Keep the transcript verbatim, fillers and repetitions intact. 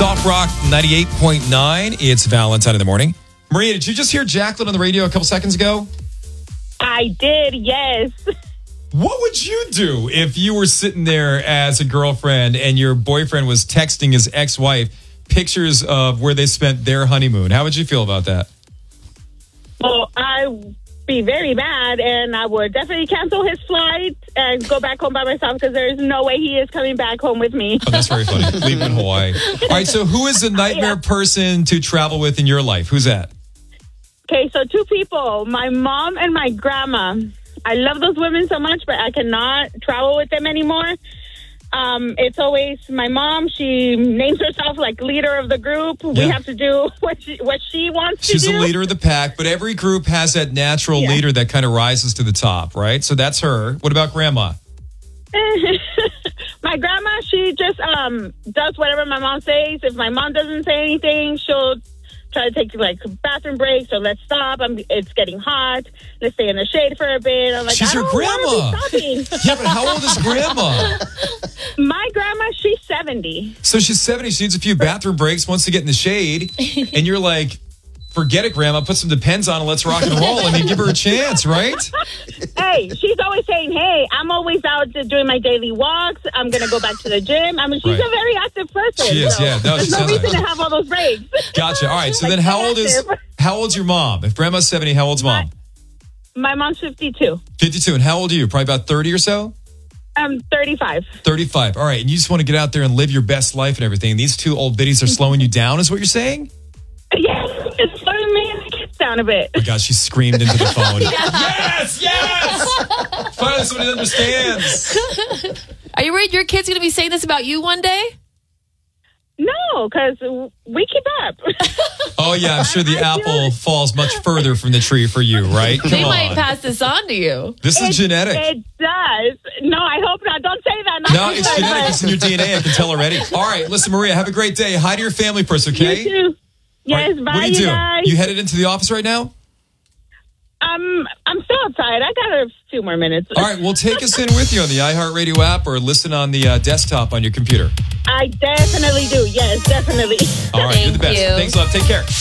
Soft Rock ninety-eight point nine. It's Valentine in the morning. Maria, did you just hear Jacqueline on the radio a couple seconds ago? I did, yes. What would you do if you were sitting there as a girlfriend and your boyfriend was texting his ex-wife pictures of where they spent their honeymoon? How would you feel about that? Well, I'd be very mad, and I would definitely cancel his flight and go back home by myself because there's no way he is coming back home with me. Oh, that's very funny. Leave him in Hawaii. All right, so who is the nightmare yeah. person to travel with in your life? Who's that? Okay, so two people, my mom and my grandma. I love those women so much, but I cannot travel with them anymore. Um, it's always my mom. She names herself like leader of the group. Yeah. We have to do what she, what she wants She's to do. She's the leader of the pack, but every group has that natural yeah. leader that kind of rises to the top, right? So that's her. What about grandma? My grandma, she just um, does whatever my mom says. If my mom doesn't say anything, she'll try to take like bathroom breaks or let's stop. I'm, it's getting hot. Let's stay in the shade for a bit. I'm like, she's I your don't grandma. Be Yeah, but how old is grandma? My grandma, she's seventy. So she's seventy. She needs a few bathroom breaks, wants to get in the shade. And you're like, forget it, grandma. Put some Depends on and let's rock and roll. I mean, give her a chance, right? Hey, she's always saying, hey, I'm always out doing my daily walks. I'm going to go back to the gym. I mean, she's right. a very active person. She is, so yeah. No, there's no reason like to have all those breaks. Gotcha. All right. So like then how old is how old's your mom? If grandma's seventy, how old's mom? My, my mom's fifty-two. fifty-two. And how old are you? Probably about thirty or so? I'm thirty-five. thirty-five. All right. And you just want to get out there and live your best life and everything. And these two old biddies are slowing you down is what you're saying? Yes. It's slowing me and the kids down a bit. Oh my gosh, she screamed into the phone. Yes, yes! Finally somebody understands. Are you worried your kid's going to be saying this about you one day? No, because we keep up. Oh, yeah, I'm sure the I apple falls much further from the tree for you, right? Come they on. might pass this on to you. This is it, genetic. It does. No, I hope not. Don't say that. Not no, it's like genetic. That. It's in your D N A. I can tell already. All right, listen, Maria, have a great day. Hi to your family first, okay? You too. Yes, right, bye, what do you, you do? guys. You headed into the office right now? Um, I'm still outside. I got a few more minutes. All right, well, take us in with you on the iHeartRadio app or listen on the uh, desktop on your computer. I definitely do. Yes, definitely. All right, Thank you're the best. You. Thanks a lot. Take care.